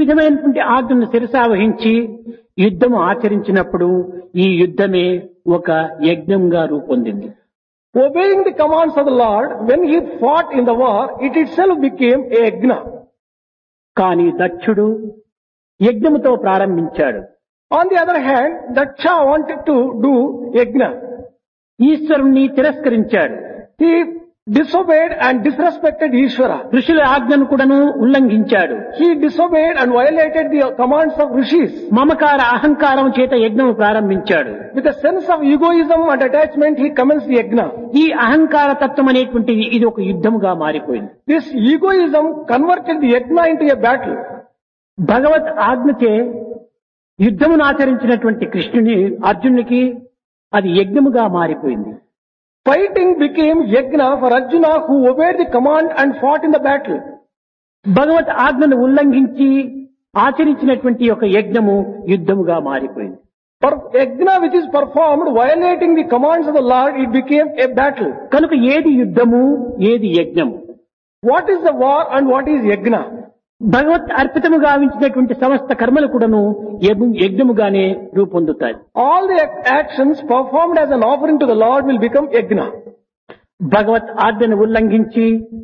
విధమైనటువంటి ఆజ్ఞను శిరసావహించి యుద్ధము ఆచరించినప్పుడు ఈ యుద్ధమే ఒక యజ్ఞంగా రూపొందింది. Obeying the commands of the Lord, when he fought in the war, it itself became a yajna. కానీ దక్షుడు యజ్ఞముతో ప్రారంభించాడు. On the other hand, Daksha wanted to do yajna. ఈశ్వరుణ్ణి తిరస్కరించాడు. He disobeyed and disrespected Ishvara. ఋషుల ఆజ్ఞను కూడాను ఉల్లంఘించాడు. He disobeyed and violated the commands of rishis. మమకార అహంకారం చేత యజ్ఞము ప్రారంభించాడు. With a sense of egoism and attachment, he commenced the yajna. ఈ అహంకార తత్వం అనేటువంటిది ఇది ఒక యుద్ధముగా మారిపోయింది. This egoism converted the yajna into a battle. భగవత్ ఆజ్ఞచే యుద్ధమును ఆచరించినటువంటి కృష్ణుని అర్జునునికి అది యజ్ఞముగా మారిపోయింది. Fighting became yajna for Arjuna, who obeyed the command and fought in the battle. భగవత్ ఆజ్ఞను ఉల్లంఘించి ఆచరించినటువంటి ఒక యజ్ఞము యుద్ధముగా మారిపోయింది. For yajna which is performed violating the commands of the Lord, it became a battle. కనుక ఏది యుద్ధము ఏది యజ్ఞము? What is the war and what is yajna? భగవత్ అర్పితము గావించినటువంటి సమస్త కర్మలు కూడాను యజ్ఞముగానే రూపొందుతాయి. All the actions performed as an offering to the Lord will become yajna. భగవత్ ఆజ్ఞను ఉల్లంఘించి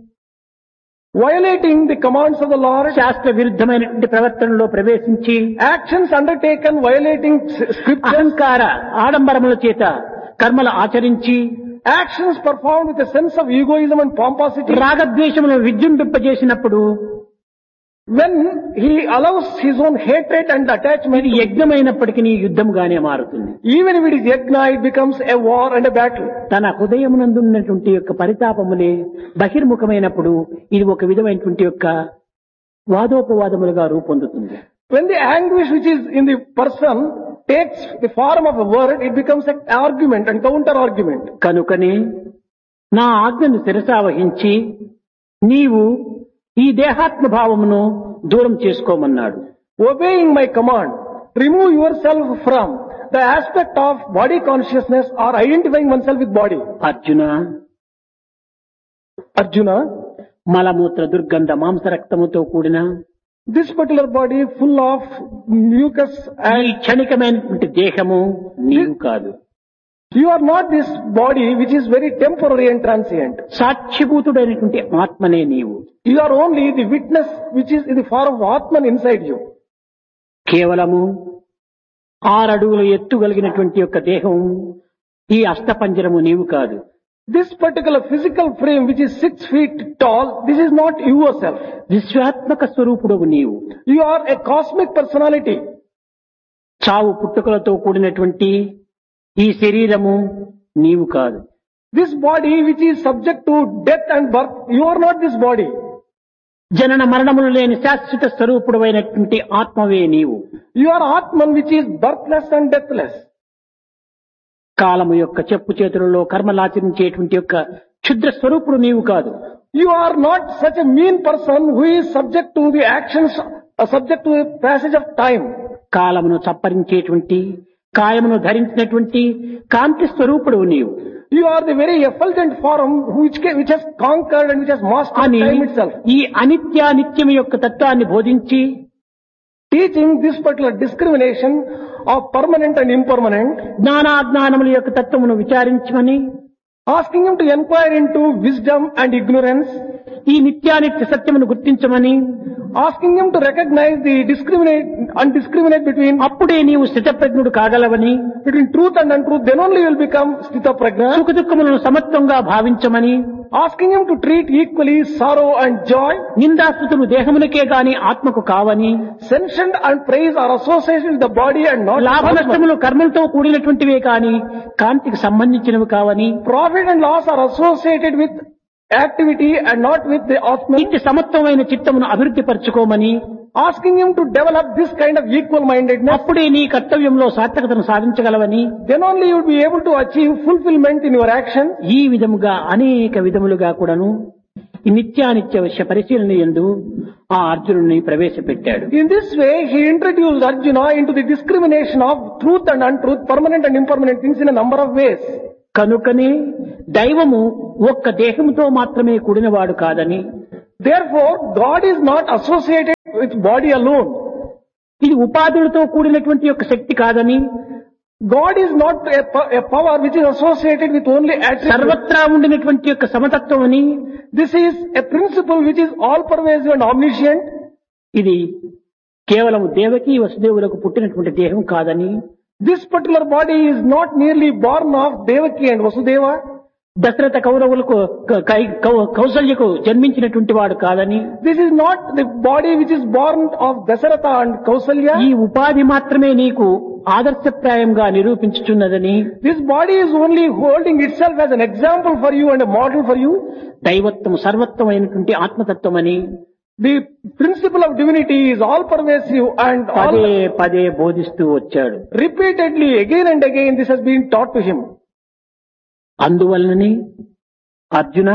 Violating the commands of the Lord, శాస్త్ర విరుద్ధమైనటువంటి ప్రవర్తనలో ప్రవేశించి actions undertaken violating scriptures, అహంకార ఆడంబరముల చేత కర్మలు ఆచరించి actions performed with a sense of egoism and pomposity, రాగద్వేషములను విజృంభింపజేసినప్పుడు when he allows his own hatred and attachment, ఇది యజ్ఞమైనప్పటికీ యుద్ధముగానే మారుతుంది. even if it is yajna, it becomes a war and a battle. తన హృదయమునందున్నటువంటి యొక్క పరితాపములే బహిర్ముఖమైనప్పుడు ఇది ఒక విధమైనటువంటి యొక్క వాదోపవాదములుగా రూపొందుతుంది. When the anguish which is in the person takes the form of a word, it becomes an argument and counter argument. కనుకనే నా ఆజ్ఞను శిరసావహించి నీవు ఈ దేహాత్మ భావమును దూరం చేసుకోమన్నాడు. Obeying my command, remove yourself from the aspect of body consciousness or identifying oneself with body. Arjuna, మలమూత్ర దుర్గంధ మాంసరక్తముతో కూడిన this particular body full of mucus ఈ and క్షణికమైనటువంటి దేహము నీవు కాదు. you are not this body which is very temporary and transient. సాక్షిభూతుడైనటువంటి ఆత్మనే నీవు. You are only the witness which is in the form of Atman inside you. కేవలము 6 అడుగుల ఎత్తు కలిగినటువంటి యొక్క దేహం ఈ అష్టపంజరము నీవు కాదు. This particular physical frame which is 6 feet tall, this is not yourself. విశ్వాత్మక స్వరూపుడవు నీవు. You are a cosmic personality. చావు పుట్టుకలతో కూడినటువంటి ఈ శరీరము నీవు కాదు. This body which is subject to death and birth, you are not this body. జనన మరణములు లేని శాశ్వత స్వరూపుడమైనటువంటి ఆత్మవే నీవు. You are Atman which is birthless and deathless. కాలము యొక్క చెప్పు చేతులలో కర్మలాచరించేటువంటి యొక్క క్షుద్ర స్వరూపుడు నీవు కాదు. You are not such a mean person who is subject to the actions, subject to the passage of time. కాలమును చప్పరించేటువంటి కాయమును ధరించినటువంటి కాంతి స్వరూపుడు నీవు. You are the very effulgent form which has conquered and which has mastered అని time itself. ఈ అనిత్యానిత్యము యొక్క తత్వాన్ని బోధించి Teaching this particular discrimination of permanent and impermanent, జ్ఞానాజ్ఞానముల యొక్క తత్వమును విచారించమని, asking him to inquire into wisdom and ignorance, ఈ నిత్యానిత్య సత్యమును గుర్తించమని, asking him to recognize the discriminate between అప్పుడే నీవు స్థితప్రజ్ఞుడు కాగలవని, truth and untruth, then only you will become sthita prajna. సుఖ దుఃఖములను సమత్వంగా భావించమని, Asking him to treat equally sorrow and joy. నిందాస్తుతులు దేహమునకే గాని ఆత్మకు కావని, Sentient and praise are associated with the body and not లాభ with Atman. నష్టములు కర్మలతో కూడినటువంటివే కాని కాంతికి సంబంధించినవి కావని, Profit and loss are associated with activity and not with the Atman. ఇట్టి సమత్వమైన చిత్తమును అభివృద్ధి పరచుకోమని, Asking him to develop this kind of equal mindedness, అప్పుడే నీ కర్తవ్యంలో సార్థకతను సాధించగలవని, then only you will be able to achieve fulfillment in your action. ఈ విధముగా అనేక విధములుగా కూడాను ఈ నిత్యానిత్య విషయ పరిశీలన యందు ఆ అర్జునుడిని ప్రవేశపెట్టాడు. In this way, he introduced Arjuna into the discrimination of truth and untruth, permanent and impermanent things in a number of ways. కనుకనే దైవము ఒక్క దేహముతో మాత్రమే కూడినవాడు కాదని, Therefore, God is not associated with body alone. ఇది ఉపాధులతో కూడినటువంటి యొక్క శక్తి కాదని, God is not a power which is associated with only attributes. సర్వత్రా ఉండినటువంటి యొక్క సమతత్వం అని, This is a principle which is all pervasive and omniscient. ఇది కేవలం దేవకి వసుదేవులకు పుట్టినటువంటి దేహం కాదని, This particular body is not merely born of Devaki and Vasudeva. Dasharatha కౌరవులకు కౌసల్యకు జన్మించినటువంటి వాడు కాదని, This is not the body which is born of Dasaratha and Kausalya. ఈ ఉపాధి మాత్రమే నీకు ఆదర్శప్రాయంగా నిరూపించుచున్నదని, This body is only holding itself as an example for you and a model for you. దైవత్వం సర్వత్వమైనటువంటి ఆత్మతత్వమని The principle of divinity is all pervasive and పదే all పదే బోధిస్తూ వచ్చాడు. repeatedly again and again this has been taught to him. అందువలనని Arjuna,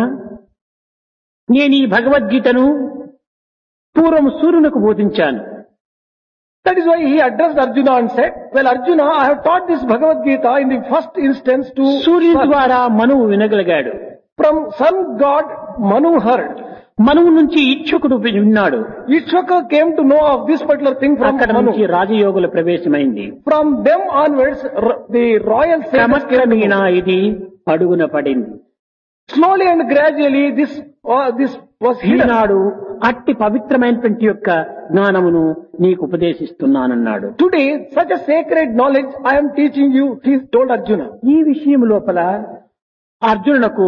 నేను ఈ భగవద్గీతను పూర్వం సూర్యునకు బోధించాను. That is why he addressed Arjuna and said, well Arjuna, I have taught this Bhagavad Gita in the first instance to సూర్యుని sun. ద్వారా మనువు వినగలిగాడు. From sun god Manu heard. మనువు నుంచి ఇచ్ఛుకుడు విన్నాడు. Ishvaka came to know of this particular thing from అక్కడ Manu. నుంచి రాజయోగుల ప్రవేశమైంది. From them onwards the royal sages came to క్రమక్రమేణా know. ఇది అడుగున పడింది. Slowly and gradually this was hidden. ఈనాడు అట్టి పవిత్రమైనటువంటి యొక్క జ్ఞానమును నీకు ఉపదేశిస్తున్నానన్నాడు. Today such a sacred knowledge I am teaching you, he told Arjuna. ఈ విషయం లోపల అర్జునునకు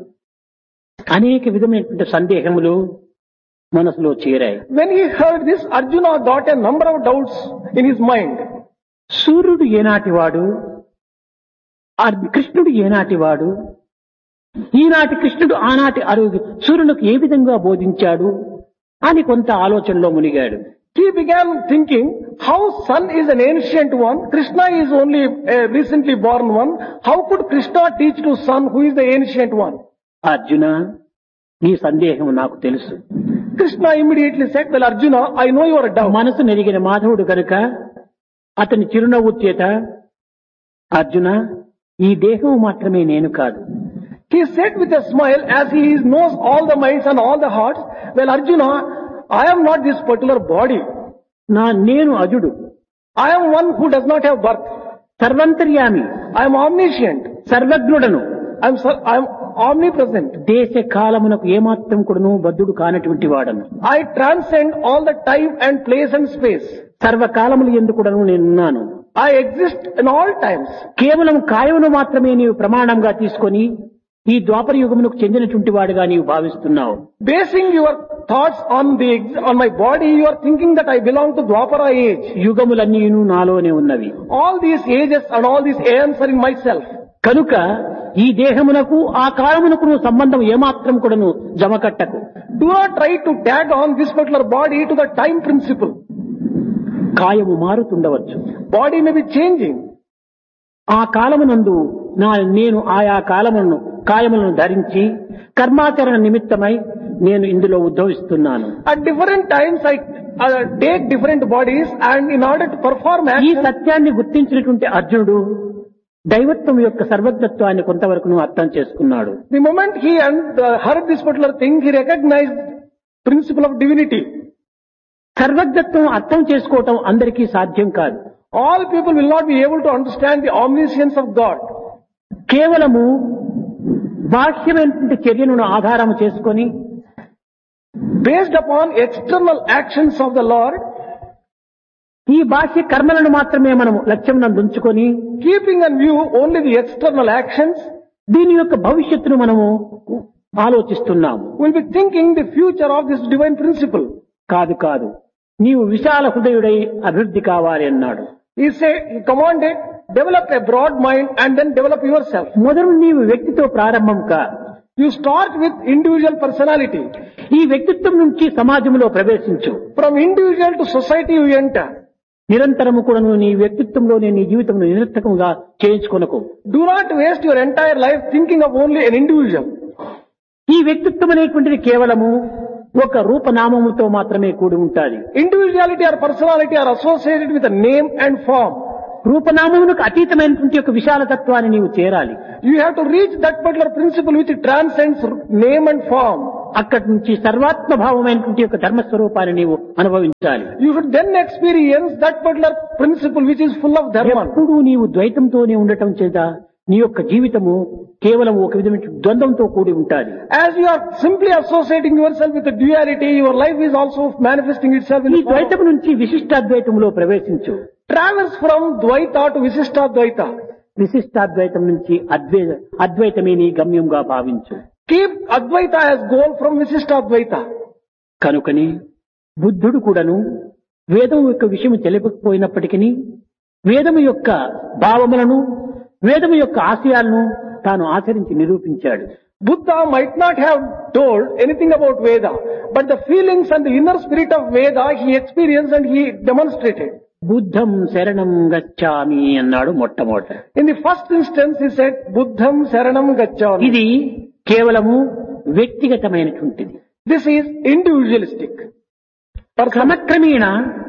అనేక విధమైనటువంటి సందేహములు మనసులో చేరాయి. When he heard this, Arjuna got a number of doubts in his mind. సూర్యుడు ఏనాటివాడు, కృష్ణుడు ఏనాటివాడు, ఈనాటి కృష్ణుడు ఆనాటి సూర్యునికి ఏ విధంగా బోధించాడు అని కొంత ఆలోచనలో మునిగాడు. He began thinking, how sun is an ancient one, Krishna is only a recently born one, how could Krishna teach to sun who is the ancient one? Arjuna, నీ సందేహం నాకు తెలుసు. Krishna immediately said, well Arjuna, I know your doubt. మనసు నెరిగిన మాధవుడు కనుక అతని చిరునవ్వు చేత, అర్జున, ఈ దేహం మాత్రమే నేను కాదు. He said with a smile as he knows all the minds and all the hearts, well Arjuna, I am not this particular body. నేను అజుడు, I am one who does not have birth. సర్వంతర్యామి, I am omniscient. సర్వజ్ఞుడను, I am omnipresent. దేశ కాలమునకు ఏమాత్రం కూడాను బద్ధుడు కానటువంటి వాడను. I transcend all the time and place and space. సర్వకాలములు యందు కూడాను నేనున్నాను. I exist in all times. కేవలం కాయమును మాత్రమే నీవు ప్రమాణంగా తీసుకొని ఈ ద్వాపర యుగమునకు చెందినటువంటి వాడిగా నీవు భావిస్తున్నావు. Basing your thoughts on my body, you are thinking that I belong to Dwapara age. యుగములన్నీను నాలోనే ఉన్నవి. All these ages and all these aeons are in myself. కనుక ఈ దేహమునకు ఆ కాలమునకు సంబంధం ఏమాత్రం కూడాను జమకట్టకు. Do not try to tag on this particular body to the time principle. కాయము మారుతుండవచ్చు. Body may be changing. ఆ కాలమునందు నేను ఆయా కాయములను ధరించి కర్మాచరణ నిమిత్తమై నేను ఇందులో ఉద్భవిస్తున్నాను. At different times I take different bodies and in order to perform ఈ action. సత్యాన్ని గుర్తించినటువంటి అర్జునుడు దైవత్వం యొక్క సర్వజ్ఞత్వాన్ని కొంతవరకు అర్థం చేసుకున్నాడు. The moment he heard this particular thing, he recognized principle of divinity. సర్వజ్ఞత్వం అర్థం చేసుకోవటం అందరికీ సాధ్యం కాదు. All people will not be able to understand the omniscience of God. కేవలము బాహ్యమైనటువంటి చర్యలను ఆధారం చేసుకొని Based upon external actions of the Lord, ఈ బాహ్య కర్మలను మాత్రమే మనము లక్ష్యం నందుంచుకొని keeping in view only the external actions, దీని యొక్క భవిష్యత్తును మనము ఆలోచిస్తున్నాము. will be thinking the future of this divine principle. కాదు, నీవు విశాల హృదయుడై అభివృద్ధి కావాలి అన్నాడు. He commanded, develop a broad mind and then develop yourself. మొదలు నీవు వ్యక్తితో ప్రారంభం కా. You start with individual personality. ఈ వ్యక్తిత్వం నుంచి సమాజంలో ప్రవేశించు. From individual to society you enter. నిరంతరము కూడా నీ వ్యక్తిత్వంలోనే నీ జీవితం నిరర్థకంగా చేయించుకొనకు. Do not waste your entire life thinking of only an individual. ఈ వ్యక్తిత్వం అనేటువంటిది కేవలము ఒక రూపనామముతో మాత్రమే కూడి ఉంటాది. Individuality or personality are associated with a name and form. రూపనామమునకు అతీతమైనటువంటి ఒక విశాలతత్వాన్ని నీవు చేరాలి. You have to reach that particular principle which transcends name and form. అక్కడి నుంచి సర్వాత్మ భావమైనటువంటి యొక్క ధర్మస్వరూపాన్ని నీవు అనుభవించాలి. You should then experience that particular principle which is full of dharma. ఎప్పుడూ నీవు ద్వైతంతోనే ఉండటం చేత నీ యొక్క జీవితము కేవలం ఒక విధమైన ద్వంద్వంతో కూడి ఉంటాది. As you are simply associating yourself with the duality, your life is also manifesting itself in ఈ the form. ద్వైతం నుంచి విశిష్టాద్వైతంలో ప్రవేశించు. Travels from Dvaita to Visishtadvaita. విశిష్టాద్వైతం నుంచి అద్వైతమే నీ గమ్యంగా భావించు. Keep Advaita as goal from Visishtadvaita. కనుకని బుద్ధుడు కూడాను వేదం యొక్క విషయం తెలియకపోయినప్పటికీ వేదము యొక్క భావములను వేదము యొక్క ఆశయాలను తాను ఆచరించి నిరూపించాడు. Buddha might not have told anything about Veda, but the feelings and the inner spirit of Veda he experienced and he demonstrated. బుద్ధం శరణం గచ్చామి అన్నాడు మొట్టమొదట. In the first instance he said, Buddham Saranam Gacchami. ఇది కేవలము వ్యక్తిగతమైనటువంటిది. This is individualistic. క్రమక్రమేణ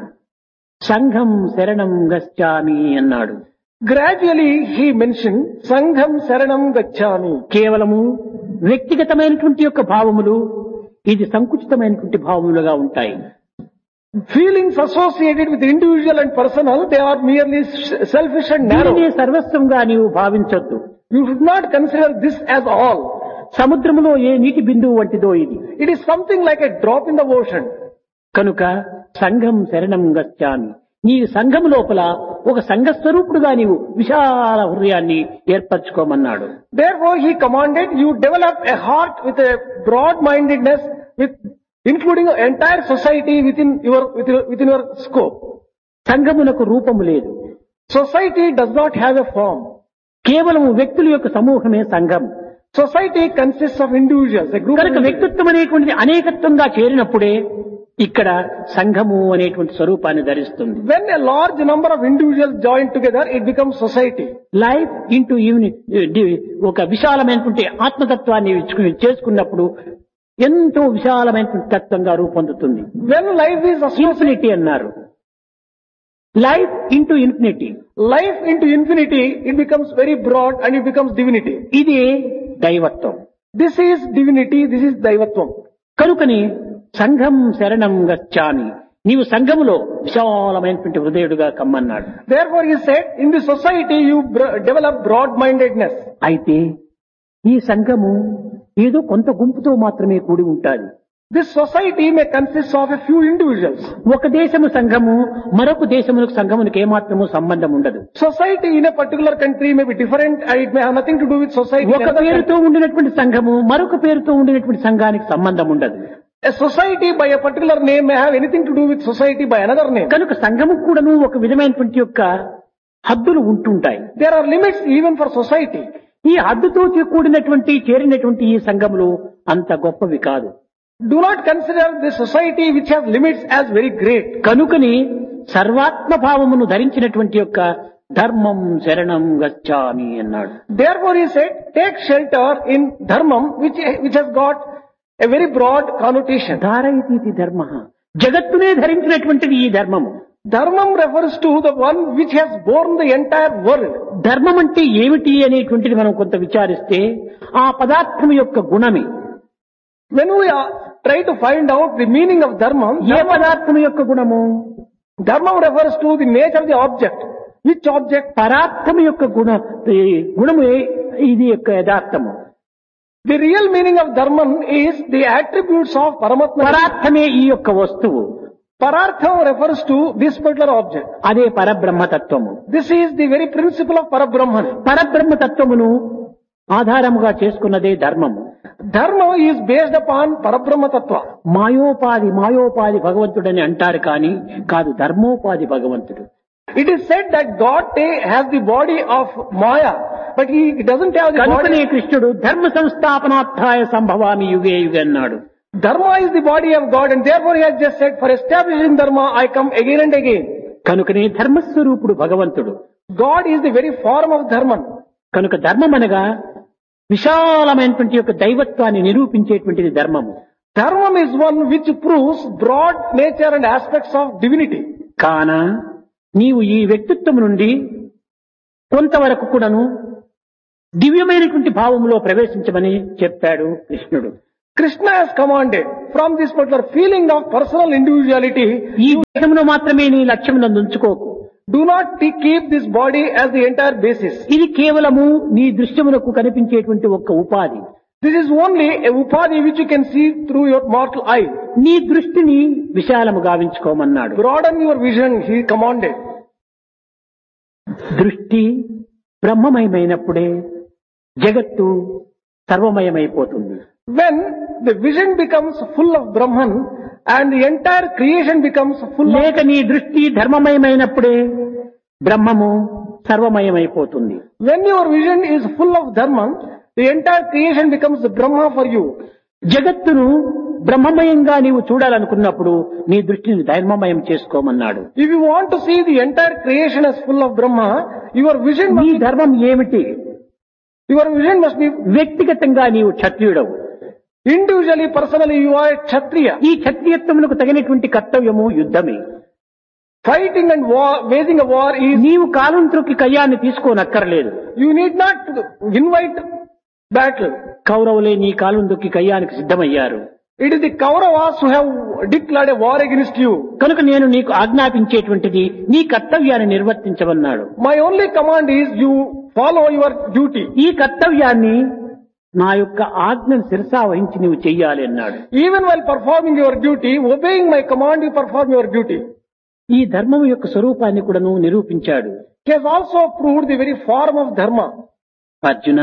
సంఘం శరణం గచ్చామి అన్నాడు. Gradually he mentioned, Sangham Saranam Gacchami. కేవలము వ్యక్తిగతమైనటువంటి యొక్క భావములు ఇది సంకుచితమైనటువంటి భావములుగా ఉంటాయి. Feelings associated with individual and personal, they are merely selfish and narrow. దీనినే సర్వస్వంగా నీవు భావించొద్దు. You should not consider this as all. సముద్రములో ఏ నీటి బిందువు వంటిదో ఇది. It is something like a drop in the ocean. కనుక సంఘం శరణం గచ్చామి. నీ సంఘం లోపల ఒక సంఘస్వరూపుడుగా నీవు విశాల హృదయాన్ని ఏర్పరచుకోమన్నాడు. Therefore he commanded you develop a heart with a broad-mindedness, with including an entire society within your scope. సంఘమునకు రూపము లేదు. Society does not have a form. కేవలం వ్యక్తుల యొక్క సమూహమే సంఘం. Society consists of individuals, a group of కనుక individuals. వ్యక్తిత్వం అనేటువంటిది అనేకత్వంగా చేరినప్పుడే ఇక్కడ సంఘము అనేటువంటి స్వరూపాన్ని ధరిస్తుంది. When a large number of individuals join together, it becomes society. Life into ఒక విశాలమైనటువంటి ఆత్మతత్వాన్ని చేసుకున్నప్పుడు ఎంతో విశాలమైనటువంటి తత్వంగా రూపొందుతుంది. When life is associated, infinity అన్నారు. Life into infinity. life into infinity, it becomes very broad and it becomes divinity. ఇది దైవత్వం. This is divinity, this is daivatvam. కనుకని సంఘం శరణం గచ్చామి. నీవు సంఘములో విశాలమైనటువంటి హృదయుడుగా కమ్మన్నాడు. Therefore he said, in the society you develop broad-mindedness. అయితే ఈ సంఘము ఏదో కొంత గుంపుతో మాత్రమే కూడి ఉంటాది. This society may consist of a few individuals. ఒక దేశము సంఘము మరొక దేశమునకు సంఘమునకు ఏమాత్రము సంబంధం ఉండదు. Society in a particular country may be different and it may have nothing to do with society in ఒక another పేరుతో country. ఉండినటువంటి సంఘము మరొక పేరుతో ఉండినటువంటి సంఘానికి సంబంధం ఉండదు. A society by a particular name may have anything to do with society by another name. కనుక సంఘము కూడాను ఒక విధమైనటువంటి యొక్క హద్దులు ఉంటుంటాయి. There are limits even for society. ఈ హద్దుతో కూడినటువంటి చేరినటువంటి ఈ సంఘములు అంత గొప్పవి కాదు. Do not consider the society which has limits as very great. కనుకని సర్వాత్మ భావమును ధరించినటువంటి యొక్క ధర్మం శరణం గచ్చామి అన్నాడు. Therefore he said, take shelter in dharmam which has got a very broad connotation. ధారయతీతి ధర్మ. జగత్తునే ధరించినటువంటిది ఈ ధర్మము. Dharmam refers to the one which has borne the entire world. ధర్మం అంటే ఏమిటి అనేటువంటిది మనం కొంత విచారిస్తే ఆ పదార్థం యొక్క గుణమే. When we try to find out the meaning of dharmam, ఏ పదార్థం యొక్క గుణము? dharmam refers to the nature of the object. Which object? పదార్థం యొక్క గుణము ఇది యొక్క యథార్థము. The real meaning of dharmam is the attributes of Paramatma. పదార్థమే ఈ యొక్క వస్తువు. Parartham refers to this particular object. అదే పరబ్రహ్మతత్వము. This is the very principle of Parabrahman. పరబ్రహ్మతత్వమును ఆధారముగా చేసుకున్నదే ధర్మము. Dharma is based upon Parabrahma Tattva. మాయోపాధి భగవంతుడని అంటారు కానీ కాదు, ధర్మోపాధి భగవంతుడు. It is said that God has the body of Maya, but he doesn't have the కనుకనే body. కృష్ణుడు ధర్మ సంస్థాపనార్థాయ సంభవామి యుగే యుగే అన్నాడు. Dharma is the body of God and therefore he has just said, for establishing Dharma I come again and again. కనుకనే ధర్మస్వరూపుడు భగవంతుడు. God is the very form of Dharma. కనుక ధర్మం అనగా విశాలమైనటువంటి యొక్క దైవత్వాన్ని నిరూపించేటువంటిది ధర్మము. Dharma is one which proves broad nature and aspects of divinity. కాన నీవు ఈ వ్యక్తిత్వం నుండి కొంతవరకు కూడాను దివ్యమైనటువంటి భావములో ప్రవేశించమని చెప్పాడు కృష్ణుడు. Krishna has commanded from this particular feeling of personal individuality, ఈ దేహమును మాత్రమే నీ లక్ష్యమునందు ఉంచుకోకు. do not keep this body as the entire basis. ఇది కేవలము నీ దృశ్యమునకు కనిపించేటువంటి ఒక్క ఉపాధి. This is only a upadhi which you can see through your mortal eye. నీ దృష్టిని విశాలము గావించుకోమన్నాడు. Broaden your vision, he commanded. దృష్టి బ్రహ్మమయమైనప్పుడే జగత్తు సర్వమయమైపోతుంది. When the vision becomes full of Brahman and the entire creation becomes full of... లేక నీ దృష్టి ధర్మమయమైనప్పుడే బ్రహ్మము సర్వమయమైపోతుంది. When your vision is full of Dharma, the entire creation becomes Brahma for you. జగత్తును బ్రహ్మమయంగా నీవు చూడాలనుకున్నప్పుడు నీ దృష్టిని ధర్మమయం చేసుకోమన్నాడు. If you want to see the entire creation as full of Brahma, your vision నీ must be, ధర్మం ఏమిటి? your vision must be వ్యక్తిగతంగా నీవు క్షత్రియుడవు. individually, personally, you are a Kshatriya. ఈ క్షత్రియత్వమునకు తగినటువంటి కర్తవ్యము యుద్ధమే. Fighting and war, waging a war is, నీవు కాలం త్రొక్కి కయ్యాన్ని తీసుకోనక్కర్లేదు. you need not invite battle. కౌరవులే నీ కాలం దొక్కి కయ్యానికి సిద్ధమయ్యారు. It is the Kauravas who have declared a war against you. కనుక నేను నీకు ఆజ్ఞాపించేటువంటిది నీ కర్తవ్యాన్ని నిర్వర్తించమన్నాడు. My only command is you follow your duty. ఈ కర్తవ్యాన్ని నా యొక్క ఆజ్ఞను శిరసా వహించి నీవు చెయ్యాలి అన్నాడు. Even while performing your duty, obeying my command, you perform your duty. ఈ ధర్మం యొక్క స్వరూపాన్ని కూడాను నిరూపించాడు. He has also proved the very form of Dharma. Arjuna,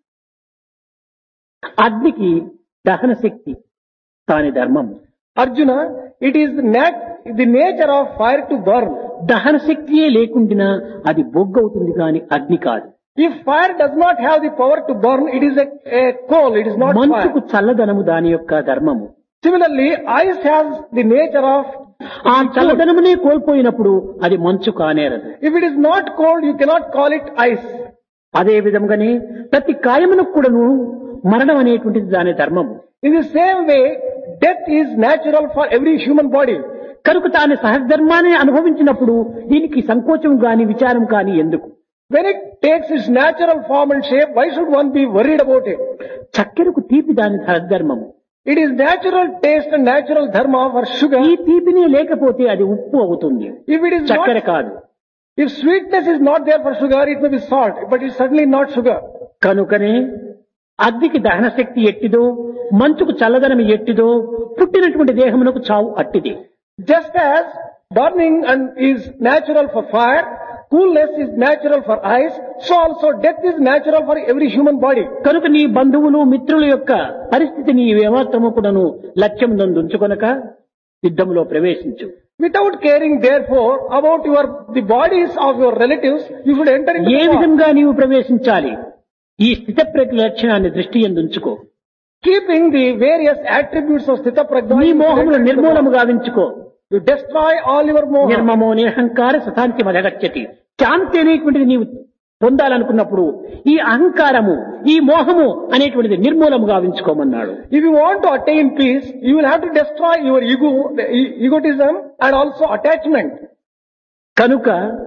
అగ్నికి దహన శక్తి తాని ధర్మము. Arjuna, it is the nature of fire to burn. దహన శక్తియే లేకుండా అది బొగ్గవుతుంది కాని అగ్ని కాదు. If fire does not have the power to burn, it is a coal, it is not మంచుకు fire. చల్లదనము దాని యొక్క ధర్మము. Similarly, ice has the nature of, ఆ చల్లదనమునే కోల్పోయినప్పుడు అది మంచు కానేరదు. if it is not cold, you cannot call it ice. అదే విధంగానే ప్రతి కాయమునకు కూడాను మరణం అనేటువంటిది దాని ధర్మము. In the same way, death is natural for every human body. కనుక తాను సహధర్మాన్ని అనుభవించినప్పుడు దీనికి సంకోచం కాని విచారం కాని ఎందుకు? When it takes its natural form and shape, why should one be worried about it? చక్కెరకు తీపి దాని సహధర్మము. It is natural taste and natural dharma for sugar. ఈ తీపినే లేకపోతే అది ఉప్పు అవుతుంది, If it is చక్కెర not, కాదు. if sweetness is not there for sugar, it may be salt, but it's certainly not sugar. కనుకనే అగ్నికి దహన శక్తి ఎట్టిదో, మంచుకు చల్లదనం ఎట్టిదో, పుట్టినటువంటి దేహమునకు చావు అట్టిది. Just as burning and is natural for fire, coolness is natural for ice, so also death is natural for every human body. కనుక నీ బంధువులు మిత్రుల యొక్క పరిస్థితిని ఏమాత్రము కూడాను లక్ష్యం నందుంచుకొనక యుద్ధంలో ప్రవేశించు. Without caring therefore about the bodies of your relatives, you should enter into A the war. విధంగా నీవు ప్రవేశించాలి? ఈ స్థితప్రజ్ఞ లక్షణాన్ని దృష్టి యందు ఉంచుకో. Keeping the various attributes of Sthita Prajna, నీ you should మోహమును enter into the నిర్మూలము war. గావించుకో. You destroy all your moha. నిర్మమో నిరహంకార సతాంతి మదగచ్చతి. శాంతి అనేటువంటిది నీవు పొందాలనుకున్నప్పుడు ఈ అహంకారము, ఈ మోహము అనేటువంటిది నిర్మూలము గావించుకోమన్నాడు. If you want to attain peace, you will have to destroy your ego, the egotism and also attachment. కనుక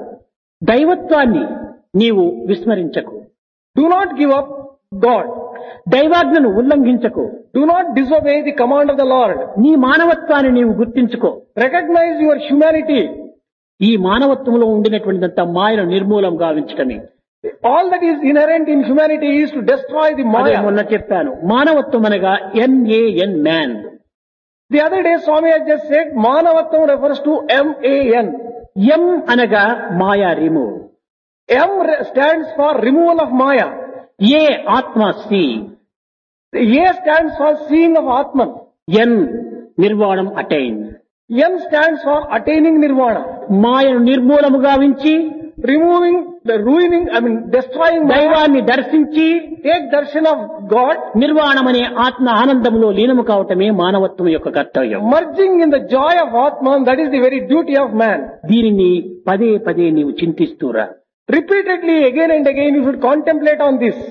దైవత్వాన్ని నీవు విస్మరించకు. Do not give up God. దైవాజ్ఞను ఉల్లంఘించకు. Do not disobey the command of the Lord. నీ మానవత్వాన్ని నీవు గుర్తించుకో. Recognize your humanity. ఈ మానవత్వంలో ఉండినటువంటిదంత మాయను నిర్మూలం గావించటమే. All that is inherent in humanity is to destroy the అదే Maya. మొన్న చెప్పాను. మానవత్వం అనగా MAN, man. The other day Swami has just said Manavattam refers to MAN. ఎం అనగా మాయా remove. M stands for removal of Maya. ఏ ఆత్మ C. The A stands for seeing of Atman. N నిర్వాణం attain. N stands for attaining Nirvana. మాయను నిర్మూలము గావించి Removing, destroying Maya. దైవాన్ని దర్శించి Take darshan of God. నిర్వాణం అనే ఆత్మ ఆనందములో లీనము కావటమే మానవత్వం యొక్క కర్తవ్యం. Merging in the joy of Atman, that is the very duty of man. దీనిని పదే పదే నీవు చింతిస్తూరా. Repeatedly, again and again, you should contemplate on this.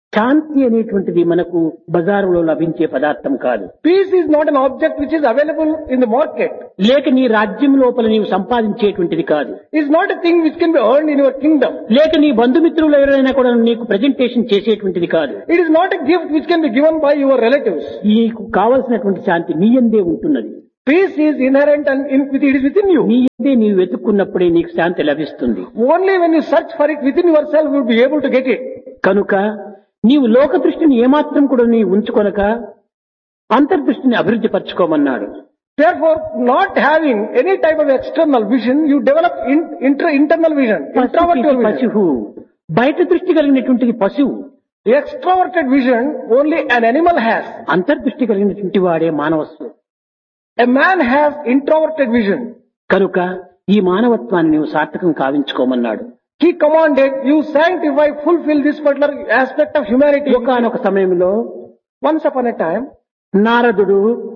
శాంతి అనేటువంటిది మనకు బజారులో లభించే పదార్థం కాదు. Peace is not an object which is available in the market. లేక నీ రాజ్యం లోపల నీవు సంపాదించేటువంటిది కాదు. It's not a thing which can be earned in your kingdom. లేక నీ బంధుమిత్రులు ఎవరైనా కూడా నీకు ప్రెజెంటేషన్ చేసేటువంటిది కాదు. It is not a gift which can be given by your relatives. నీకు కావలసినటువంటి శాంతి నీ యందే ఉంటున్నది. Peace is inherent and it is within you. నీ యందే నీవు వెతుక్కున్నప్పుడే నీకు శాంతి లభిస్తుంది. Only when you search for it within yourself you will be able to get it. కనుక నీవు లోక దృష్టిని ఏమాత్రం కూడా నీ ఉంచుకొనక అంతర్దృష్టిని అభివృద్ధి పరచుకోమన్నాడు. Therefore, not having any type of external vision, you develop internal vision, introverted vision. పశువు బయట దృష్టి కలిగినటువంటిది పశువు. The extroverted vision only an animal has. అంతర్దృష్టి కలిగినటువంటి వాడే మానవస్సు. A man has introverted vision. కనుక ఈ మానవత్వాన్ని నీవు సార్థకం కావించుకోమన్నాడు. He commanded, you sanctify, fulfill this particular aspect of humanity. ఒకానొక సమయంలో Once upon a time, నారదుడు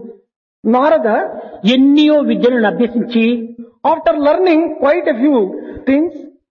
Narada, ఎన్నో విద్యలను అభ్యసించి after learning quite a few things,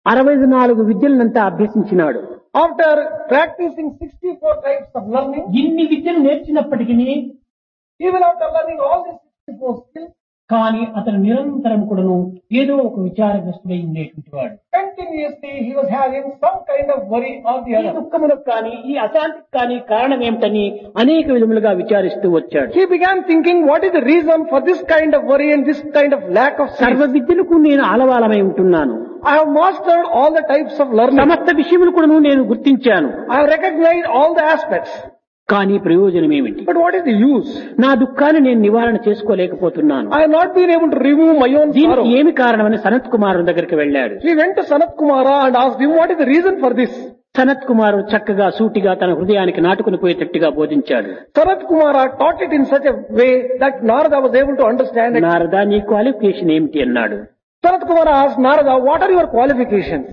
64 విద్యలనంతా అభ్యసించినాడు. after practicing 64 types of learning, ఇన్ని విద్యలు నేర్చినప్పటికీ even after learning all these 64 skills, కానీ అతను నిరంతరం కూడాను ఏదో ఒక విచారగ్రస్తుడై ఉండేటువంటి వాడు. continuously he was having some kind of worry or the ఈ other. దుఃఖములకు కానీ ఈ అశాంతికి కానీ కారణం ఏమిటని అనేక విధములుగా విచారిస్తూ వచ్చాడు. He began thinking, what is the reason for this kind of worry and this kind of lack of సర్వ sleep? విద్యలకు నేను ఆలవాలమై ఉంటున్నాను. I have mastered all the types of learning. సమస్త విషయములు కూడాను నేను గుర్తించాను. I have recognized all the aspects. కానీ ప్రయోజనం ఏమిటి? But what is the use? నా దుఃఖాన్ని నేను నివారణ చేసుకోలేకపోతున్నాను. I have not been able to remove my own దీనికి sorrow. ఏమి కారణమని సనత్ కుమారు దగ్గరికి వెళ్ళాడు. He went to Sanat Kumara and asked him, what is the reason for this? Sanath కుమారు చక్కగా సూటిగా తన హృదయానికి నాటుకుని పోయేటట్టుగా బోధించాడు. Sanat Kumara taught it in such a way that Narada was able to understand it. Narada నీ క్వాలిఫికేషన్ ఏమిటి అన్నాడు. Sanat Kumara asked Narada, what are your qualifications?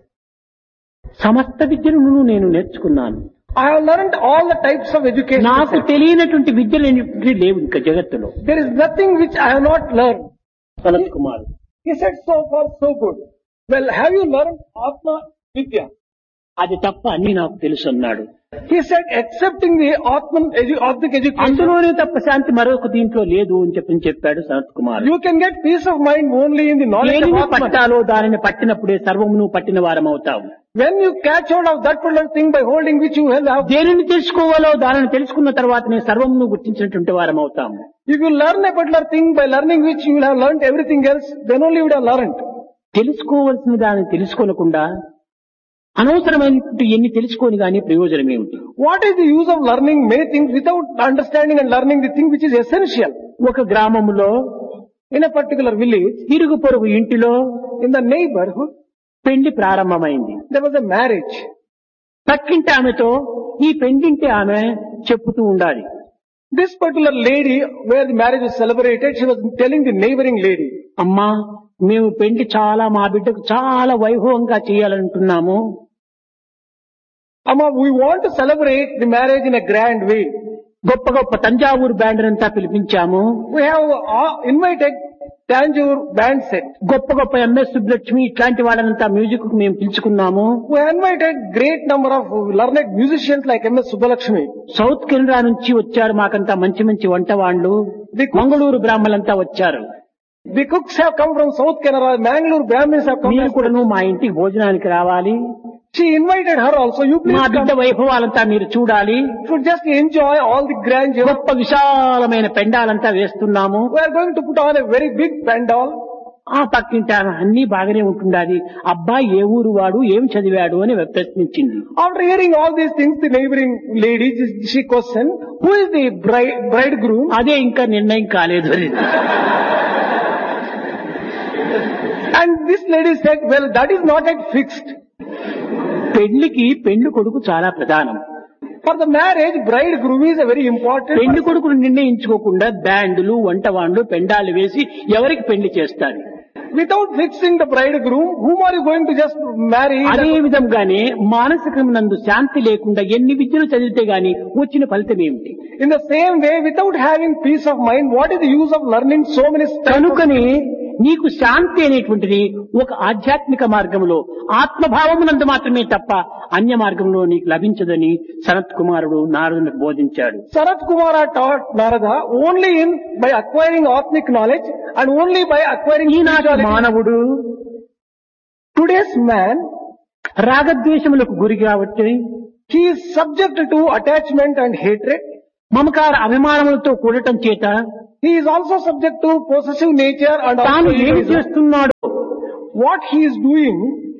సమస్త విద్యను నేను నేర్చుకున్నాను. I have learned all the types of education. నాకు తెలియనటువంటి విద్యలు అనేటువంటివి లేవు ఇంకా జగత్తులో. There is nothing which I have not learned. Sanath Kumar He said, so far so good. Well, have you learned Atma Vidya? అది తప్ప అన్ని నాకు తెలుసు అన్నాడు. He said, accepting the Atmic education, అందులోనే తప్ప శాంతి మరొక దీంట్లో లేదు అని చెప్పాడు Sanath Kumar. you can get peace of mind only in the knowledge of ఏది Atman. పట్టాలో దానిని పట్టినప్పుడే సర్వమును పట్టిన వారం అవుతావు. When you catch hold of that particular thing by holding which you have, దేనిని తెలుసుకోవాలో దానిని తెలుసుకున్న తర్వాతనే సర్వమును గుర్తించినటువంటి వారం అవుతాము. if you learn a particular thing by learning which you will have learned everything else, then only you would have learned. తెలుసుకోవలసిన దాన్ని తెలుసుకోనకుండా అనవసరమైనటువంటి ఎన్ని తెలుసుకొని గానీ ప్రయోజనం ఏమిటి? What is the use of learning many things without understanding and learning the thing which is essential? ఒక గ్రామములో In a particular village, ఇరుగు పొరుగు ఇంటిలో in the neighborhood, పెళ్లి ప్రారంభమైంది. there was a marriage. పక్కింటి ఆమెతో ఈ పెండింటి ఆమె చెప్పుతూ ఉండాలి. This particular lady, where the marriage was celebrated, she was telling the neighboring lady, అమ్మా మేము పెళ్లి చాలా మా బిడ్డకు చాలా వైభవంగా చేయాలంటున్నాము. Amma, we want to celebrate the marriage in a grand way. గొప్ప గొప్ప తంజావూరు బ్యాండ్ అంతా పిలిపించాము. We have invited Tanjore band set. గొప్ప గొప్ప ఎంఎస్ సుబ్బలక్ష్మి ఇట్లాంటి వాళ్ళనంతా మ్యూజిక్ కు మేము పిలుచుకున్నాము. We invited great number of learned musicians like M.S. Subbalakshmi. South Canada నుంచి వచ్చారు మాకంతా మంచి మంచి వంట వాళ్ళు. మంగళూరు బ్రాహ్మణులంతా వచ్చారు. The cooks have come from South Canara, Mangalore Brahmins have come. మీరు కూడాను మా ఇంటికి భోజనానికి రావాలి. She invited her also. You please మా come. బిడ్డ వైభవాలంతా మీరు చూడాలి. You should just enjoy all the grandeur. గొప్ప విశాలమైన పెండాలంతా వేస్తున్నాము. We are going to put on a very big pandal. ఆ పక్కింటి ఆమె అన్ని బాగానే ఉంటుండాలి. అబ్బాయి ఏ ఊరు వాడు ఏం చదివాడు అని ప్రశ్నించింది. After hearing all these things, the neighboring lady, she questioned, who is the bridegroom? అదే ఇంకా నిర్ణయం కాలేదు అని. And this lady said, well, that is not yet fixed. పెళ్లికి పెళ్లి కొడుకు చాలా ప్రధానం. For the marriage, bridegroom is a very important. పెళ్లి కొడుకును నిర్ణయించుకోకుండా బ్యాండ్లు వంటవాండ్లు పెండాలు వేసి ఎవరికి పెళ్లి చేస్తారు? Without fixing the bridegroom, whom are you going to just marry? అదే విధంగానే మానసికమునందు శాంతి లేకుండా ఎన్ని విద్యలు చదివితే గాని వచ్చిన ఫలితం ఏమిటి? In the same way, without having peace of mind, what is the use of learning so many studies? కనుకనే నీకు శాంతి అనేటువంటిది ఒక ఆధ్యాత్మిక మార్గంలో ఆత్మభావమునందు మాత్రమే తప్ప అన్య మార్గంలో నీకు లభించదని సనత్ కుమారుడు నారదునికి బోధించాడు. Sanat Kumara taught Narada only by acquiring Atmic knowledge and only by acquiring ఈనాటి spirituality. మానవుడు Today's man, రాగద్వేషములకు గురి కాబట్టి he is subject to attachment and hatred. మమకార అభిమానములతో కూడటం చేత He is also subject to possessive nature and తాను also ఏమి egoism. చేస్తున్నాడో, What he is doing,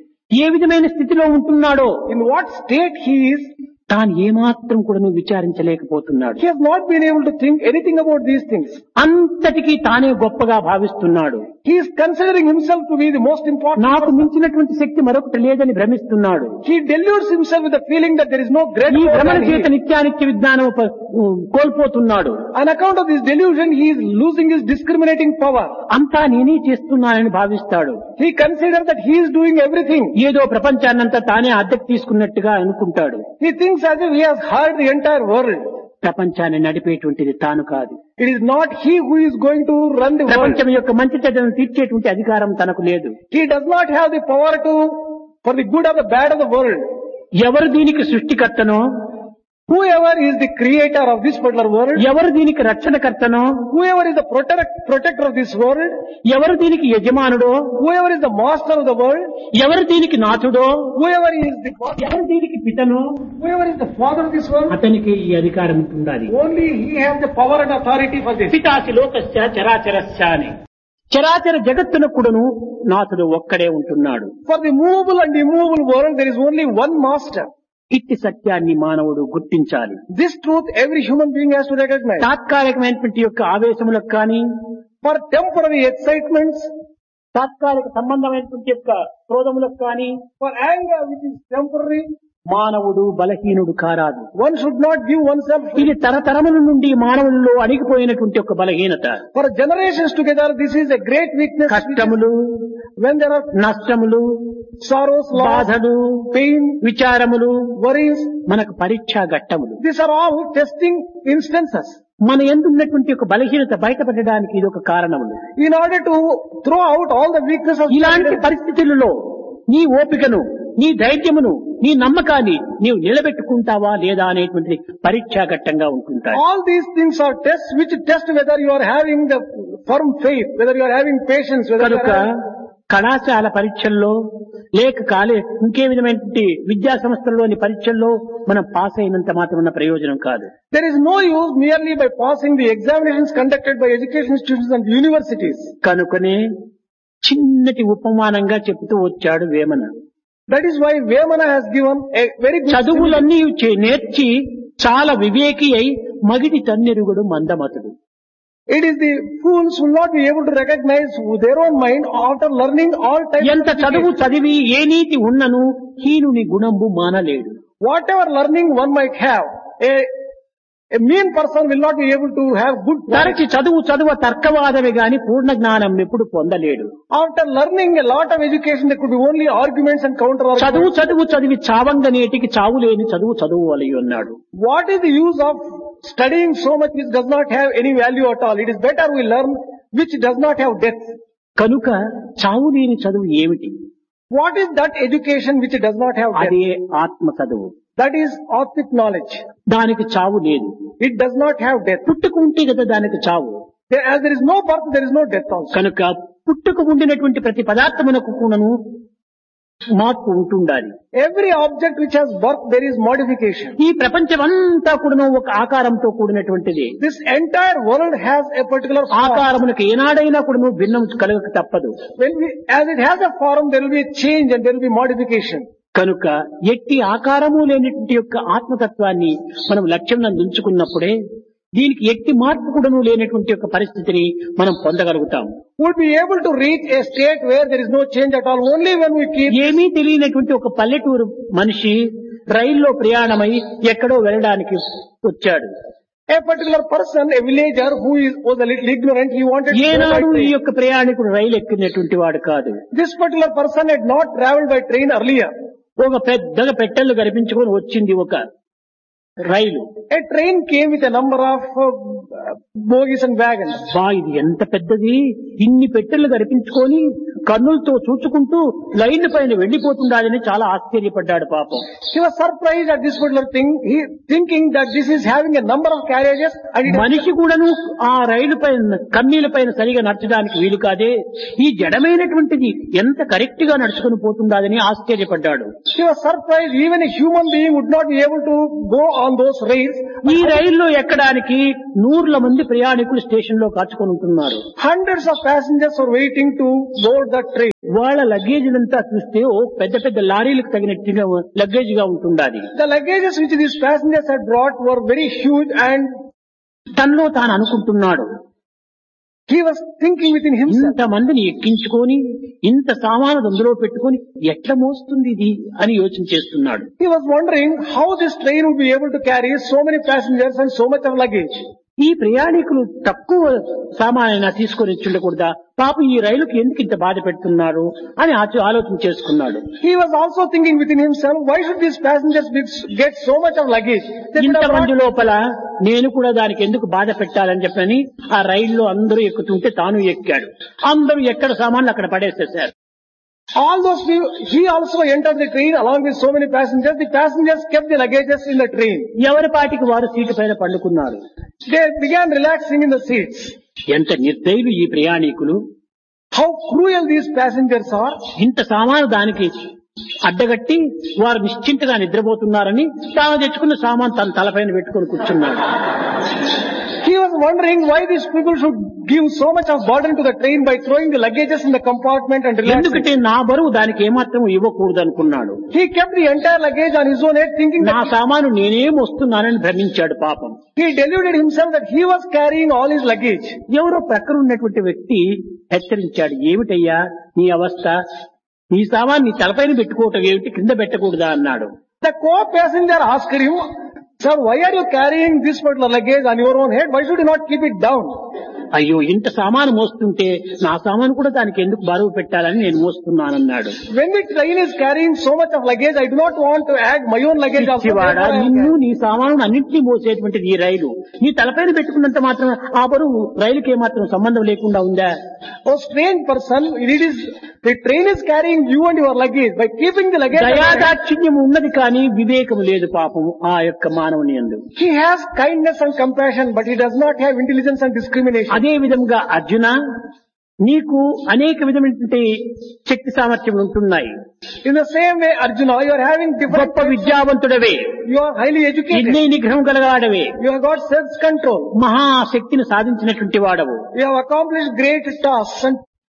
ఏ విధమైన స్థితిలో ఉంటున్నాడో in what state he is, తాను ఏమాత్రం కూడా విచారించలేకపోతున్నాడు. he has not been able to think anything about these things. అంతటికీ తానే గొప్పగా భావిస్తున్నాడు. He is considering himself to be the most important నాకు person. మించినటువంటి శక్తి మరొకటి లేదని భ్రమిస్తున్నాడు. He deludes himself with the feeling that there is no ఈ greater భ్రమణ than చేత he. నిత్యానిత్య విజ్ఞానం కోల్పోతున్నాడు. On account of this delusion, he is losing his discriminating power. అంతా నేనే చేస్తున్నానని భావిస్తాడు. He considers that he is doing everything. ఏదో ప్రపంచాన్నంతా తానే అద్దెకు తీసుకున్నట్టుగా అనుకుంటాడు. He thinks as if he has hired the entire world. ప్రపంచాన్ని నడిపేటువంటిది తాను కాదు. It is not he who is going to run the world. ప్రపంచం యొక్క మంచి చెడ్డలను తీర్చేటువంటి అధికారం తనకు లేదు. He does not have the power to, for the good or the bad of the world. ఎవరు దీనికి సృష్టికర్తనో, Whoever is the creator of this particular world, ఎవరు దీనికి రక్షణకర్తనో, whoever is the protector of this world, ఎవరు దీనికి యజమానుడో, whoever is the master of the world, ఎవరు దీనికి నాథుడో, whoever is the ఎవరు దీనికి పితనో, whoever is the father of this world, అతనికి ఈ అధికారం ఉండాలి. only he has the power and authority for this. పితాసి లోకస్య చరాచరస్య అని. చరాచర జగత్తునకుడును నాథుడు ఒక్కడే ఉంటున్నాడు. For the movable and immovable world, there is only one master. ఇట్టి సత్యాన్ని మానవుడు గుర్తించాలి. This truth every human being has to recognize. తాత్కాలికమైనటువంటి యొక్క ఆవేశములకు కానీ, For temporary excitements, తాత్కాలిక సంబంధమైనటువంటి యొక్క క్రోధములకు కానీ for anger which is temporary, మానవుడు బలహీనుడు కారాదు. one should not give oneself. ఇది తరతరముల నుండి మానవుల్లో అణిగిపోయినటువంటి ఒక బలహీనత. For generations together, this is a great weakness. కష్టములు, When there are నష్టములు, sorrows, loss, బాధలు, pain, విచారములు worries, మనకు పరీక్షా ఘట్టములు. these are all testing instances. మన ఎందున్నటువంటి ఒక బలహీనత బయటపడడానికి ఇది ఒక కారణములు. In order to throw out all the weaknesses, ఇలాంటి పరిస్థితులలో నీ ఓపికను, నీ ధైర్యమును, నీ నమ్మకాన్ని నీవు నిలబెట్టుకుంటావా లేదా అనేటువంటి పరీక్షా ఘట్టంగా ఉంటుంటాయి. all these things are tests which test whether you are having the firm faith, whether you are having patience, whether you కనుక are having. కళాశాల పరీక్షల్లో లేక ఇంకే విధమైనటువంటి విద్యా సంస్థల్లోని పరీక్షల్లో మనం పాస్ అయినంత మాత్రమున్న ప్రయోజనం కాదు. There is no use merely by passing the examinations conducted by education institutions and universities. కనుకనే చిన్నటి ఉపమానంగా చెప్తూ వచ్చాడు Vemana. That is why Vemana has given a very good చదువులన్నీ నేర్చి చాలా వివేకి అయి మగిడి తన్నెరుగుడు మందమతుడు. It is the fools who will not be able to recognize their own mind after learning all types ఎంత of చదువు education. చదివి ఏ నీతి ఉన్నను హీనుని గుణంబు మానలేడు. Whatever learning one might have, a mean person will not be able to have good quality. తరచి చదువ తర్కవాదమే గాని పూర్ణ జ్ఞానం ఎప్పుడు పొందలేడు. After learning a lot of education, there could be only arguments and counter arguments. చదివి చావంగనేటికి చావు లేని చదువు వలయి అన్నాడు. What is the use of studying so much which does not have any value at all? It is better we learn which does not have depth. కనుక చావు లేని చదువు ఏమిటి? What is that education which does not have depth? అదే ఆత్మ చదువు. That is Atmic knowledge. దానికి చావు లేదు. It does not have death. పుట్టుక ఉంటే కదా దానికి చావు. As there is no birth, there is no death also. కనుక పుట్టుక ఉండినటువంటి ప్రతి పదార్థమునకు కూడాను మార్పు ఉంటుండాలి. Every object which has birth, there is modification. ఈ ప్రపంచమంతా కూడాను ఒక ఆకారంతో కూడినటువంటిది. This entire world has a particular form. ఆకారమునకు ఏనాడైనా కూడాను భిన్నం కలగక తప్పదు. As it has a form, there will be a change and there will be modification. కనుక ఎట్టి ఆకారము లేనటువంటి యొక్క ఆత్మతత్వాన్ని మనం లక్ష్యం ఉంచుకున్నప్పుడే దీనికి ఎట్టి మార్పు కూడాను లేనటువంటి యొక్క పరిస్థితిని మనం పొందగలుగుతాం. Would be able to reach a state where there is no change at all only when we keep. ఏమీ తెలియనటువంటి ఒక పల్లెటూరు మనిషి రైల్లో ప్రయాణమై ఎక్కడో వెళ్ళడానికి వచ్చాడు. A particular person, a villager was a little ignorant, he wanted to go by ఏనాడు ఈ train. యొక్క ప్రయాణికుడు రైలు ఎక్కినటువంటి వాడు కాదు. This particular person had not travelled by train earlier. ఒక పెద్దగా పెట్టెలు కనిపించుకొని వచ్చింది ఒక రైలు. A train came with a number of bogies and wagons. బా ఇది ఎంత పెద్దది, ఇన్ని పెట్టెలు గడిపించుకొని కన్నులతో చూచుకుంటూ లైన్ పైన వెళ్లిపోతుండాలని చాలా ఆశ్చర్యపడ్డాడు పాపం. He was surprised at this particular thing, he thinking that this is having a number of carriages. మనిషి కూడాను ఆ రైలు పైన కమ్మీల పైన సరిగా నడచడానికి వీలు కాదే, ఈ జడమైనటువంటిది ఎంత కరెక్ట్ గా నడుచుకుని పోతుండాలని ఆశ్చర్యపడ్డాడు. He was surprised even a human being would not be able to go on those rails. ఈ రైల్లో ఎక్కడానికి 100 మంది ప్రయాణికులు స్టేషన్ లో కాచుకొని ఉంటున్నారు. Hundreds of passengers are waiting to board the train. వాళ్ళ లగేజీలంతా చూస్తే ఓ పెద్ద పెద్ద లారీలకు తగినట్టుగా లగేజ్ గా ఉంటుండాలి. The luggages which these passengers had brought were very huge, and తనలో తాను అనుకుంటున్నాడు, he was thinking within himself, ఇంత మందిని ఎక్కించుకొని ఇంత సామాను అందులో పెట్టుకొని ఎట్లా మోస్తుంది ఇది అని యోచన చేస్తున్నాడు. he was wondering how this train would be able to carry so many passengers and so much of luggage. ఈ ప్రయాణికులు తక్కువ సామానైనా తీసుకొని ఉండకూడదా, పాపం ఈ రైలుకి ఎందుకు ఇంత బాధ పెడుతున్నారు అని ఆలోచన చేసుకున్నాడు. He was also thinking within himself, why should these passengers get so much of luggage? ఇంతమంది లోపల నేను కూడా దానికి ఎందుకు బాధ పెట్టాలని చెప్పని ఆ రైల్లో అందరూ ఎక్కుతుంటే తాను ఎక్కాడు. అందరూ ఎక్కడ సామాన్లు అక్కడ పడేసేశారు. All those people, he also entered the train along with so many passengers. The passengers kept the luggages in the train. ఎవరి పాటికి వారు సీటు పైన పండుకున్నారు. They began relaxing in the seats. ఎంత నిర్దయులు ఈ ప్రయాణికులు, How cruel these passengers are. ఇంత సామాను దానికి అడ్డగట్టి వారు నిశ్చింతగా నిద్రపోతున్నారని తాను తెచ్చుకున్న సామాను తన తలపైన పెట్టుకుని కూర్చున్నాడు. He was wondering why these people should give so much of burden to the train by throwing the luggages in the compartment and relaxing. ఎందుకంటే నా బరువు దానికి ఏమాత్రం ఇవ్వకూడదు అనుకున్నాడు. He kept the entire luggage on his own head, thinking నా that సామాను నేనేం వస్తున్నానని భ్రమించాడు పాపం. he deluded himself that he was carrying all his luggage. ఎవరో ప్రక్కన ఉన్నటువంటి వ్యక్తి హెచ్చరించాడు, ఏమిటయ్యా నీ అవస్థ, నీ సామాన్ నీ తలపైన పెట్టుకోవటం ఏమిటి, కింద పెట్టకూడదా అన్నాడు. The co-passenger asked him, sir, why are you carrying this particular luggage on your own head? Why should you not keep it down? అయ్యో ఇంత సామాను మోస్తుంటే నా సామాను కూడా దానికి ఎందుకు బరువు పెట్టాలని నేను మోస్తున్నానన్నాడు. When the train is carrying so much of luggage, I do not want to add my own luggage also. పిచ్చివాడా, నిన్ను నీ సామాను అన్నింటినీ మోసేటువంటిది ఈ రైలు, నీ తలపైన పెట్టుకున్నంత మాత్రం ఆ బరువు రైలుకి ఏమాత్రం సంబంధం లేకుండా ఉందా? Oh strange person, the train is carrying you and your luggage. By keeping the luggage, దయాదాక్షిణ్యం ఉన్నది కానీ వివేకం లేదు పాపం ఆ యొక్క మానవుని యందు. he has kindness and compassion, but he does not have intelligence and discrimination. అదే విధంగా అర్జున, నీకు అనేక విధమైనటువంటి శక్తి సామర్థ్యములు ఉంటున్నాయి. In the same way, Arjuna, you are having different. గొప్ప విద్యావంతుడవే, You are highly educated. ఇంద్రియ నిగ్రహం కలగాడవే, You have got self-control. మహాశక్తిని సాధించినటువంటి వాడవు. You have accomplished great tasks,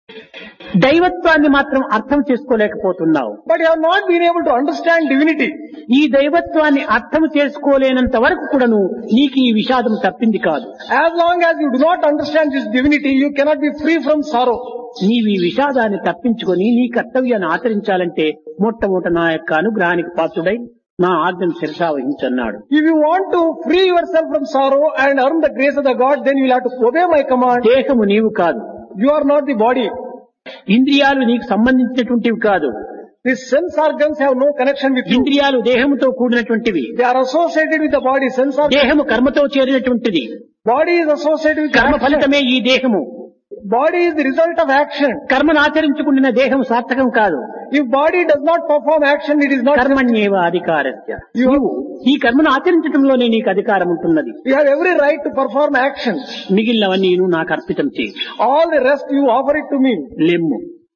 దైవత్వాన్ని మాత్రం అర్థం చేసుకోలేకపోతున్నావు. but you have not been able to understand divinity. ఈ దైవత్వాన్ని అర్థం చేసుకోలేనంత వరకు కూడాను నీకు ఈ విషాదం తప్పింది కాదు. As long as you do not understand this divinity, you cannot be free from sorrow. నీవు ఈ విషాదాన్ని తప్పించుకొని నీ కర్తవ్యాన్ని ఆచరించాలంటే మొట్టమొదట నా యొక్క అనుగ్రహానికి పాత్రుడై నా ఆజ్ఞను శిరసావహించన్నాడు. If you want to free yourself from sorrow and earn the grace of the God, then you will have to obey my command. దేహము నీవు కాదు, You are not the body. ఇంద్రియాలు నీకు సంబంధించినటువంటివి కాదు. The sense organs have no connection with you. ఇంద్రియాలు దేహముతో కూడినటువంటివి, They are associated with the body. Sense organs. దేహము కర్మతో చేరినటువంటిది. Body is associated with కర్మ action. ఫలితమే ఈ దేహము. Body is the result of action. కర్మను ఆచరించుకున్న దేహం సార్థకం కాదు. If body does not perform action, it is not. కర్మణ్యేవ అధికారస్య. నీవు ఈ కర్మను ఆచరించడంలోనే నీకు అధికారం ఉంటున్నది. You have every right to perform action. మిగిలినవన్నీ నువ్వు నాకు అర్పితం చేయి. All the rest you offer it to me. లెమ్ము,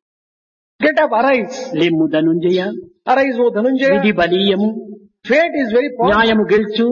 Get up, arise. లెమ్ము ధనుంజయ, Arise, O Dhananjaya. విధి బలీయము, Fate is very powerful. న్యాయము గెలుచు,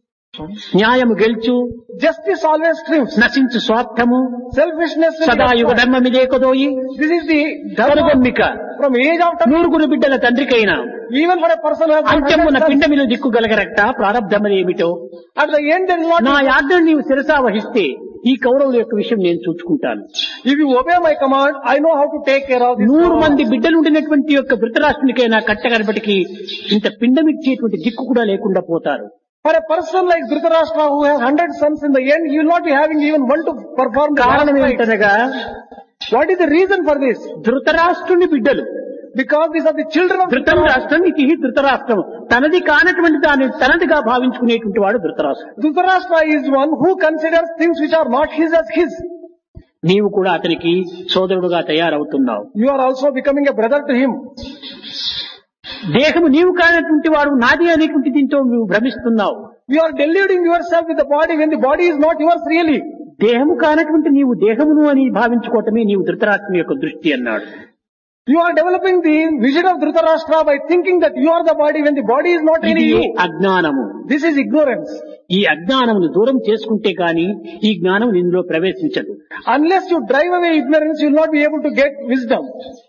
న్యాయము గెలుచు, Justice always triumphs. నశించు స్వార్థము, Selfishness will సదా యుగ be ధర్మమిదే కొదోయి. This is the dharma కనుగొమ్మిక from age of time. 100 బిడ్డల తండ్రికైనా Even for a person who has got అంత్యమున 100 sons, పిండమిలు దిక్కుగలగరట ప్రారంధమనేమిటో. at the end there is not. నా యాజ్ఞను నీవు శిరసా వహిస్తే ఈ కౌరవుల యొక్క విషయం నేను చూసుకుంటాను. If you obey my command, I know how to take care of this. 100 మంది బిడ్డలుండినటువంటి యొక్క ధృతరాష్ట్రునికైనా కట్టగనబటికి ఇంత పిండమిచ్చేటువంటి దిక్కు కూడా లేకుండా పోతారు. For a person like Dhritarashtra who has 100 sons, in the end he will not be having even one to perform the కారణం last rite. ఏమిటనగా What is the reason for this? ధృతరాష్ట్రుని బిడ్డలు. Because these are the children of ధృతం రాష్ట్రం ఇది ధృతరాష్ట్రం తనది కానటువంటి దాన్ని తనదిగా భావించుకునేటువంటి వాడు ధృతరాష్ట్రుడు. Dhritarashtra is one who considers things which are not his as his. నీవు కూడా అతనికి సోదరుడుగా తయారవుతున్నావు. You are also becoming a brother to him. దేహము నీవు కానటువంటి వాడు నాది అనేటువంటి దీంతో నువ్వు భ్రమిస్తున్నావు. You are deluding yourself with the body when the body is not yours really. దేహము కానటువంటి నీవు దేహమును అని భావించుకోవటమే నీవు ధృతరాష్ట్రుని యొక్క దృష్టి అన్నాడు. You are developing the vision of Dhritarashtra by thinking that you are the body when the body is not really ఇది you. అజ్ఞానము. This is ignorance. ఈ అజ్ఞానమును దూరం చేసుకుంటే గాని ఈ జ్ఞానం ఇందులో ప్రవేశించదు. Unless you drive away ignorance, you will not be able to get wisdom.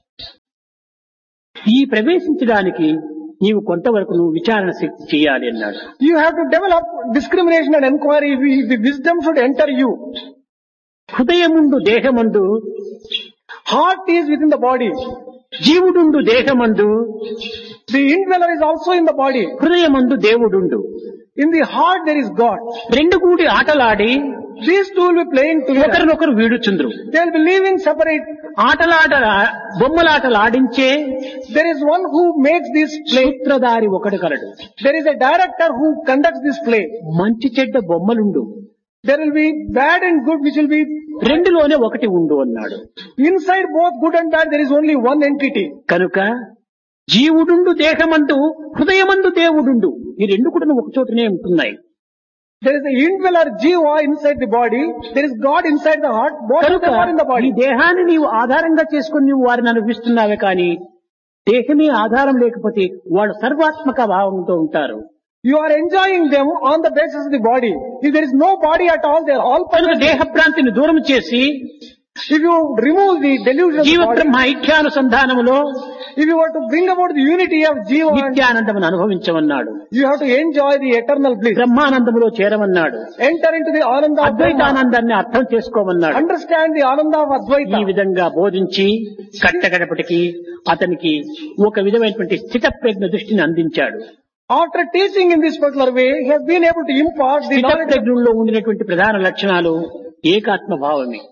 ఈ ప్రవేశించడానికి నీవు కొంతవరకు నువ్వు విచారణ శక్తి చేయాలి అన్నాడు. You have to develop discrimination and inquiry. The wisdom should enter you. హృదయముండు దేహమందు, Heart is within the body. జీవుడుండు దేహమందు, The indweller is also in the body. హృదయమందు దేవుడుండు. In the heart there is God. రెండు కూడి ఆటలాడి These two will be playing together. ఒకరినొకరు వీడుచుండ్రు. They will be living separate. బొమ్మలాటలాడించే There is one who makes this play. సూత్రధారి ఒకడు కలడు. There is a director who conducts this play. మంచి చెడ్డ బొమ్మలుండు, There will be bad and good which will be రెండులోనే ఒకటి ఉండు అన్నాడు. inside both good and bad. There is only one entity. కనుక జీవుడుండు దేహమందు, హృదయమందు దేవుడుండు. ఈ రెండు కూడా ఒక చోటనే ఉంటున్నాయి. There is the indweller Jiva inside the body. There is God inside the heart. Both of them are in the ఈ body. దేహాన్ని నీవు ఆధారంగా చేసుకుని నీవు వారిని అనుభవిస్తున్నావే కానీ దేహమే ఆధారం లేకపోతే వాళ్ళు సర్వాత్మక భావంతో ఉంటారు. You are enjoying them on the basis of the body. If there is no body at all, they are all కనుక permanent. దేహ భ్రాంతిని దూరం చేసి If you remove the delusion of జీవ the body, Brahma ఐక్యానుసంధానములో if you were to bring about the unity of Jiva, and నిత్యానందమును అనుభవించమన్నాడు. you have to enjoy the eternal bliss. బ్రహ్మానందములో చేరమన్నాడు. Enter into the Ananda of Brahma. అద్వైతానందాన్ని అర్థం చేసుకోమన్నాడు. Understand the Ananda of ఈ Advaita. విధంగా బోధించి కట్టగడపటికి అతనికి ఒక విధమైనటువంటి స్థిత ప్రజ్ఞ దృష్టిని అందించాడు. After teaching in this particular way, he has been able to impart the స్థిత knowledge of ప్రజ్ఞలో ఉండినటువంటి ప్రధాన లక్షణాలు ఏకాత్మ భావమే.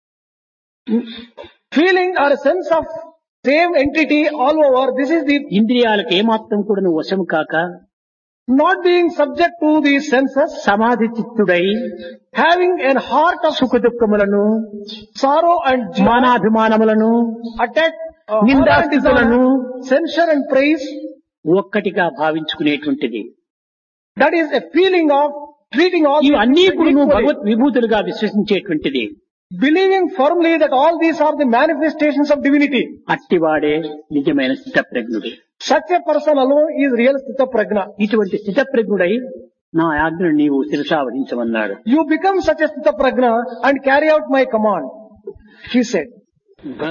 feeling or a sense of same entity all over. This is the ఇంద్రియాలకు ఏమాత్రం కూడా నువ్వు వశము కాక not being subject to the senses, సమాధి చిత్తుడై having a heart of సుఖ దుఃఖములను, sorrow and joy, మానాభిమానములను, attack, నిందాస్థితులను censure and praise. ఒక్కటిగా భావించుకునేటువంటిది. That is a feeling of treating all these ఇవన్నీ things కూడా నువ్వు equally. Bhagwat విభూతులుగా విశ్వసించేటువంటిది. Believing firmly that all these are the manifestations of divinity. అట్టివాడే నిజమైన స్థితప్రజ్ఞుడు. Such a person alone is real Sthita Prajna. ఇటువంటి స్థితప్రజ్ఞుడై నా ఆజ్ఞను నీవు శిరసావహించమన్నాడు. You become such a Sthita Prajna and carry out my command, he said.